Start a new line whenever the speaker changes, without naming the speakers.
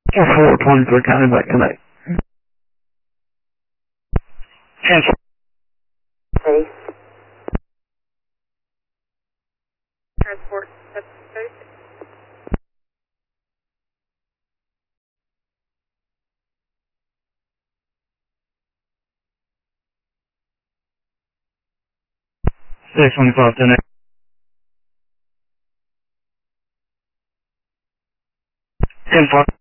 424 county back tonight. Cancel.
Ready. Transport.
Six 25 10. 10 4.